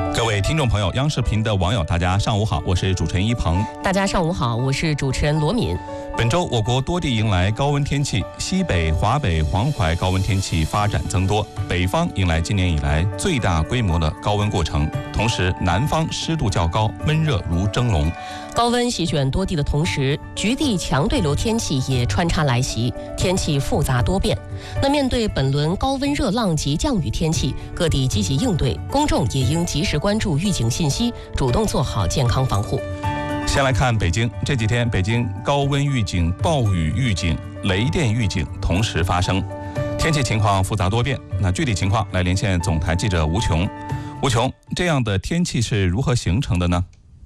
各位听众朋友，央视频的网友，大家上午好，我是主持人一鹏。 大家上午好，我是主持人罗敏。 本周我国多地迎来高温天气，西北、华北、黄淮高温天气发展增多，北方迎来今年以来最大规模的高温过程，同时南方湿度较高，闷热如蒸笼。 高温席卷多地的同时，局地强对流天气也穿插来袭，天气复杂多变。那面对本轮高温热浪及降雨天气，各地积极应对，公众也应及时关注预警信息，主动做好健康防护。 先来看北京，这几天北京高温预警、暴雨预警、雷电预警同时发生，天气情况复杂多变。那具体情况来连线总台记者吴琼。吴琼，这样的天气是如何形成的呢？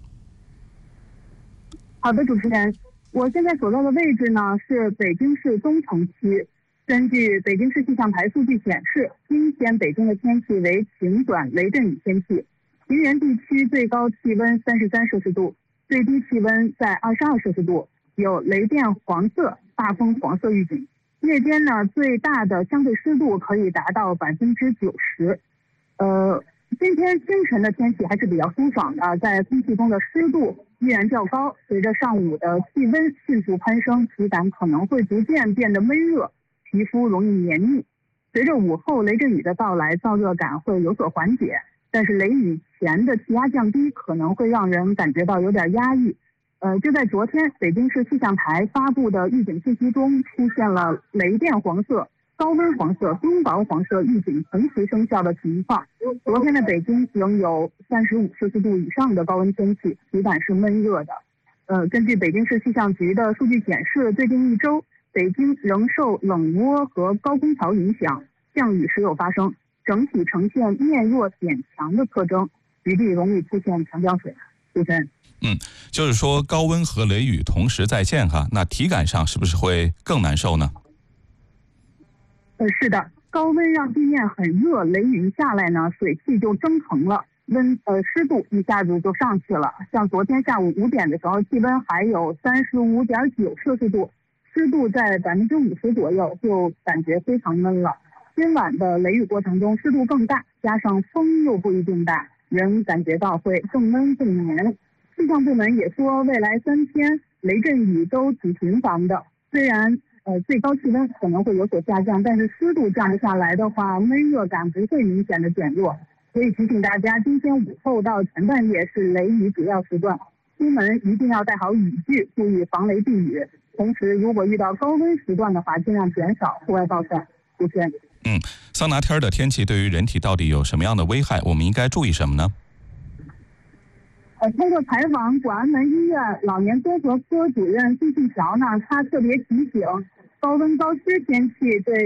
好的，主持人，我现在所在的位置呢是北京市东城区。根据北京市气象台数据显示，今天北京的天气为晴转雷阵雨天气，平原地区最高气温33摄氏度，最低气温在22摄氏度，有雷电黄色、大风黄色预警。夜间呢，最大的相对湿度可以达到90%。今天清晨的天气还是比较舒爽的，在空气中的湿度依然较高，随着上午的气温迅速攀升，体感可能会逐渐变得闷热，皮肤容易黏腻。随着午后雷阵雨的到来，燥热感会有所缓解，但是雷雨前的气压降低可能会让人感觉到有点压抑。就在昨天，北京市气象台发布的预警信息中出现了雷电黄色、高温黄色、冰雹黄色预警同时生效的情况。昨天的北京仍有35摄氏度以上的高温天气，体感是闷热的。根据北京市气象局的数据显示，最近一周北京仍受冷涡和高空槽影响，降雨时有发生，整体呈现面弱点强的特征，局地容易出现强降水。主持人， 就是说高温和雷雨同时在线哈，那体感上是不是会更难受呢？ 是的，高温让地面很热，雷雨下来呢，水汽就蒸腾了，湿度一下子就上去了。像昨天下午5点的时候，气温还有35.9摄氏度，湿度在50%左右，就感觉非常闷了。今晚的雷雨过程中湿度更大，加上风又不一定大，人感觉到会更闷更黏。气象部门也说，未来3天雷阵雨都挺频繁的，虽然最高气温可能会有所下降，但是湿度降不下来的话，闷热感不会明显的减弱。所以提醒大家，今天午后到前半夜是雷雨主要时段，出门一定要带好雨具，注意防雷避雨。同时，如果遇到高温时段的话，尽量减少户外暴晒。主持人， 桑拿天的天气对于人体到底有什么样的危害？我们应该注意什么呢？ 通过采访广安门医院老年综合科主任孙庆桥呢，他特别提醒，高温高湿天气对